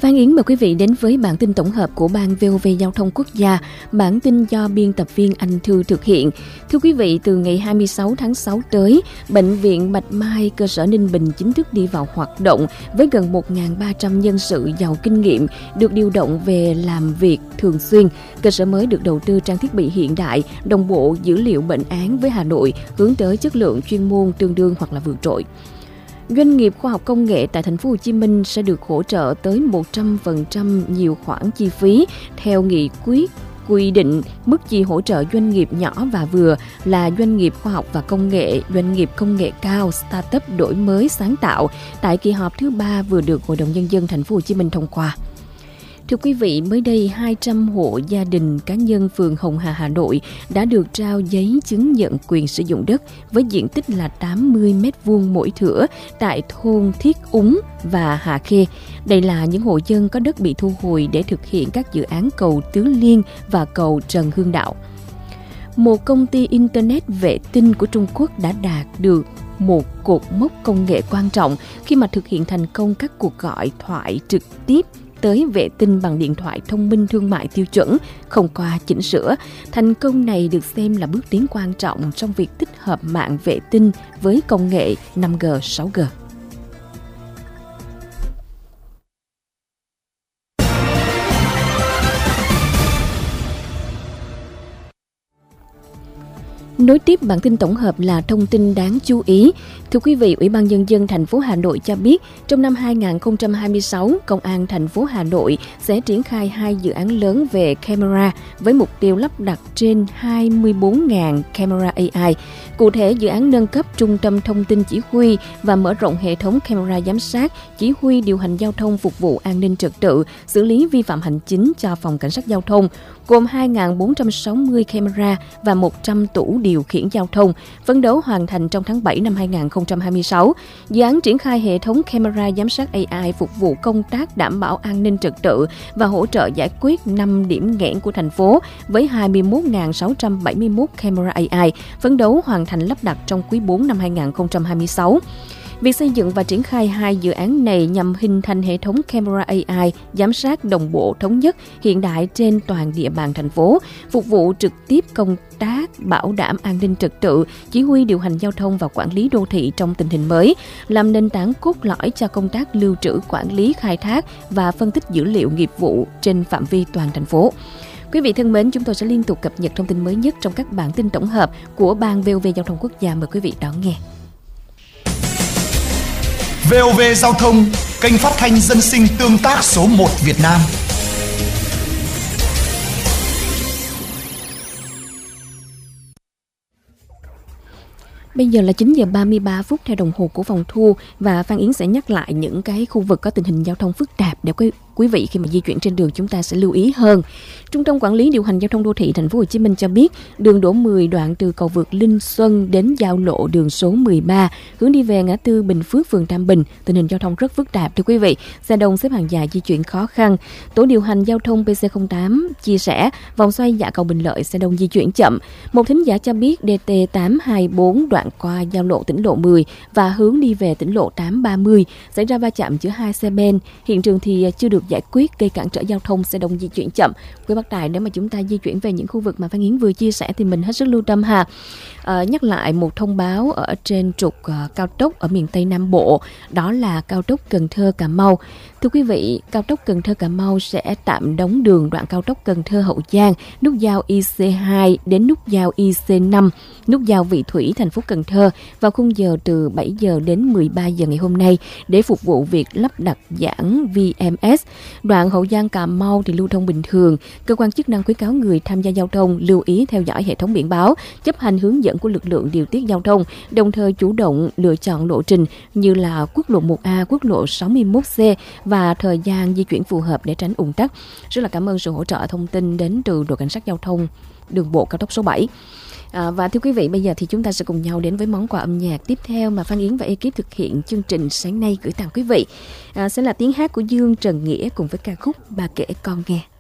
Phan Yến mời quý vị đến với bản tin tổng hợp của Ban VOV Giao thông Quốc gia. Bản tin do biên tập viên Anh Thư thực hiện. Thưa quý vị, từ ngày 26 tháng 6 tới, Bệnh viện Bạch Mai, cơ sở Ninh Bình chính thức đi vào hoạt động với gần 1.300 nhân sự giàu kinh nghiệm được điều động về làm việc thường xuyên. Cơ sở mới được đầu tư trang thiết bị hiện đại, đồng bộ dữ liệu bệnh án với Hà Nội, hướng tới chất lượng chuyên môn tương đương hoặc là vượt trội. Doanh nghiệp khoa học công nghệ tại thành phố Hồ Chí Minh sẽ được hỗ trợ tới 100% nhiều khoản chi phí theo nghị quyết quy định mức chi hỗ trợ doanh nghiệp nhỏ và vừa là doanh nghiệp khoa học và công nghệ, doanh nghiệp công nghệ cao, startup đổi mới sáng tạo tại kỳ họp thứ 3 vừa được Hội đồng Nhân dân thành phố Hồ Chí Minh thông qua. Thưa quý vị, mới đây 200 hộ gia đình cá nhân phường Hồng Hà, Hà Nội đã được trao giấy chứng nhận quyền sử dụng đất với diện tích là 80 m2 mỗi thửa tại thôn Thiết Úng và Hà Khê. Đây là những hộ dân có đất bị thu hồi để thực hiện các dự án cầu Tứ Liên và cầu Trần Hưng Đạo. Một công ty Internet vệ tinh của Trung Quốc đã đạt được một cột mốc công nghệ quan trọng khi mà thực hiện thành công các cuộc gọi thoại trực tiếp tới vệ tinh bằng điện thoại thông minh thương mại tiêu chuẩn, không qua chỉnh sửa. Thành công này được xem là bước tiến quan trọng trong việc tích hợp mạng vệ tinh với công nghệ 5G, 6G. Nối tiếp bản tin tổng hợp là thông tin đáng chú ý. Thưa quý vị, Ủy ban Nhân dân thành phố Hà Nội cho biết, trong năm 2026, Công an thành phố Hà Nội sẽ triển khai 2 dự án lớn về camera với mục tiêu lắp đặt trên 24.000 camera AI. Cụ thể, dự án nâng cấp trung tâm thông tin chỉ huy và mở rộng hệ thống camera giám sát, chỉ huy điều hành giao thông phục vụ an ninh trật tự, xử lý vi phạm hành chính cho phòng cảnh sát giao thông, gồm 2.460 camera và 100 tủ điều khiển giao thông, phấn đấu hoàn thành trong tháng 7 năm 2026. Dự án triển khai hệ thống camera giám sát AI phục vụ công tác đảm bảo an ninh trật tự và hỗ trợ giải quyết 5 điểm nghẽn của thành phố với 21.671 camera AI, phấn đấu hoàn thành lắp đặt trong quý 4 năm 2026. Việc xây dựng và triển khai 2 dự án này nhằm hình thành hệ thống camera AI giám sát đồng bộ thống nhất hiện đại trên toàn địa bàn thành phố, phục vụ trực tiếp công tác bảo đảm an ninh trật tự, chỉ huy điều hành giao thông và quản lý đô thị trong tình hình mới, làm nền tảng cốt lõi cho công tác lưu trữ, quản lý, khai thác và phân tích dữ liệu nghiệp vụ trên phạm vi toàn thành phố. Quý vị thân mến, chúng tôi sẽ liên tục cập nhật thông tin mới nhất trong các bản tin tổng hợp của Ban VOV Giao thông Quốc gia. Mời quý vị đón nghe. VOV Giao thông, kênh phát thanh dân sinh tương tác số 1 Việt Nam. Bây giờ là 9 giờ 33 phút theo đồng hồ của phòng thu và Phan Yến sẽ nhắc lại những cái khu vực có tình hình giao thông phức tạp để quý vị khi mà di chuyển trên đường chúng ta sẽ lưu ý hơn. Trung tâm Quản lý điều hành giao thông đô thị thành phố Hồ Chí Minh cho biết, đường Đỗ 10 đoạn từ cầu vượt Linh Xuân đến giao lộ đường số 13 hướng đi về ngã tư Bình Phước, phường Tam Bình, tình hình giao thông rất phức tạp thưa quý vị. Xe đông xếp hàng dài di chuyển khó khăn. Tổ điều hành giao thông PC08 chia sẻ, vòng xoay Dạ Cầu Bình Lợi xe đông di chuyển chậm. Một thính giả cho biết DT824 đoạn qua giao lộ tỉnh lộ 10 và hướng đi về tỉnh lộ 830 xảy ra va chạm giữa 2 xe ben. Hiện trường thì chưa được giải quyết, gây cản trở giao thông, xe đông di chuyển chậm. Quý bác Tài, nếu mà chúng ta di chuyển về những khu vực mà Phan Yến vừa chia sẻ thì mình hết sức lưu tâm ha. Nhắc lại một thông báo ở trên trục cao tốc ở miền Tây Nam Bộ, đó là cao tốc Cần Thơ Cà Mau. Thưa quý vị, cao tốc Cần Thơ Cà Mau sẽ tạm đóng đường đoạn cao tốc Cần Thơ Hậu Giang, nút giao IC2 đến nút giao IC5, nút giao Vị Thủy thành phố Cần Thơ vào khung giờ từ 7 giờ đến 13 giờ ngày hôm nay để phục vụ việc lắp đặt giảng VMS. Đoạn Hậu Giang Cà Mau thì lưu thông bình thường. Cơ quan chức năng khuyến cáo người tham gia giao thông lưu ý theo dõi hệ thống biển báo, chấp hành hướng dẫn của lực lượng điều tiết giao thông, đồng thời chủ động lựa chọn lộ trình như là quốc lộ 1A, quốc lộ 61C và thời gian di chuyển phù hợp để tránh ùn tắc. Rất là cảm ơn sự hỗ trợ thông tin đến từ đội cảnh sát giao thông đường bộ cao tốc số 7. Và thưa quý vị, bây giờ thì chúng ta sẽ cùng nhau đến với món quà âm nhạc tiếp theo mà Phan Yến và ekip thực hiện chương trình sáng nay gửi tặng quý vị. Sẽ là tiếng hát của Dương Trần Nghĩa cùng với ca khúc Bà Kể Con Nghe.